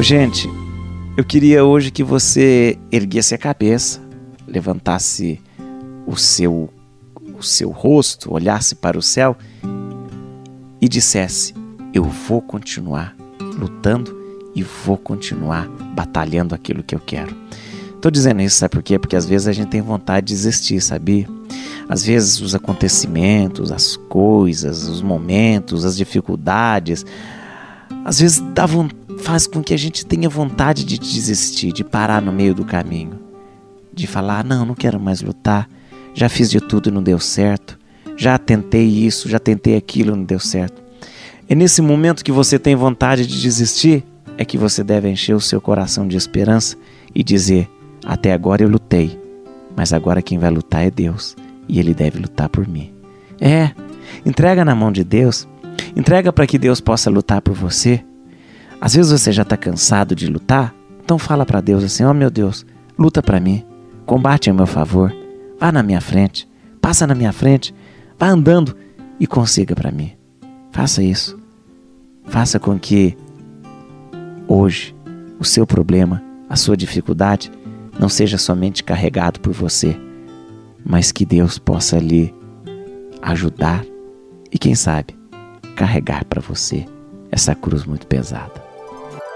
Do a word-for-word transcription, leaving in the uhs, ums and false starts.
Gente, eu queria hoje que você erguesse a cabeça, levantasse o seu, o seu rosto, olhasse para o céu e dissesse: eu vou continuar lutando e vou continuar batalhando aquilo que eu quero. Estou dizendo isso, sabe por quê? Porque às vezes a gente tem vontade de desistir, sabia? Às vezes os acontecimentos, as coisas, os momentos, as dificuldades, às vezes dá, faz com que a gente tenha vontade de desistir, de parar no meio do caminho, de falar: não, não quero mais lutar, já fiz de tudo e não deu certo, já tentei isso, já tentei aquilo e não deu certo. É nesse momento que você tem vontade de desistir, é que você deve encher o seu coração de esperança e dizer: até agora eu lutei, mas agora quem vai lutar é Deus, e Ele deve lutar por mim. É, entrega na mão de Deus, entrega para que Deus possa lutar por você. Às vezes você já está cansado de lutar, então fala para Deus assim: ó oh, meu Deus, luta para mim, combate a meu favor, vá na minha frente, passa na minha frente, vá andando e consiga para mim. Faça isso, faça com que hoje o seu problema, a sua dificuldade não seja somente carregado por você, mas que Deus possa lhe ajudar e, quem sabe, carregar para você essa cruz muito pesada.